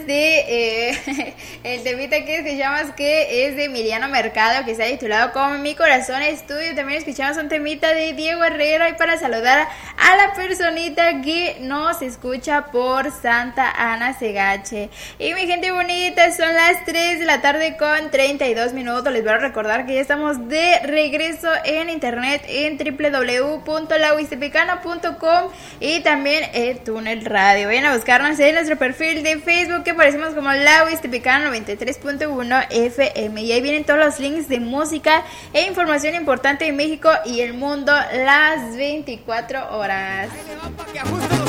de el temita que escuchamos, que es de Miriano Mercado, que está titulado Como mi corazón es tuyo. También escuchamos un temita de Diego Herrera, y para saludar a la personita que nos escucha por Santa Ana Segache. Y mi gente bonita, son las 3 de la tarde con 32 minutos. Les voy a recordar que ya estamos de regreso en internet en www.lahuistepecana.com y también en Túnel Radio. Vayan a buscarnos en nuestro perfil de Facebook, que aparecemos como La Huistepecana 93.1 FM, y ahí vienen todos los links de música e información importante de México y el mundo las 24 horas.